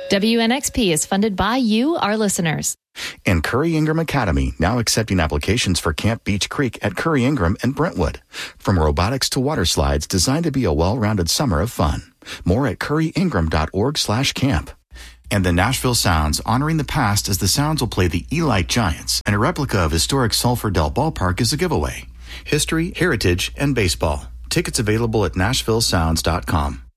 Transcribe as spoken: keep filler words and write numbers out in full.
W N X P is funded by you, our listeners. And Curry Ingram Academy, now accepting applications for Camp Beach Creek at Curry Ingram and Brentwood. From robotics to water slides, designed to be a well-rounded summer of fun. More at curryingram.org slash camp. And the Nashville Sounds, honoring the past as the Sounds will play the Elite Giants, and a replica of historic Sulphur Dell Ballpark is a giveaway. History, heritage, and baseball. Tickets available at nashville sounds dot com.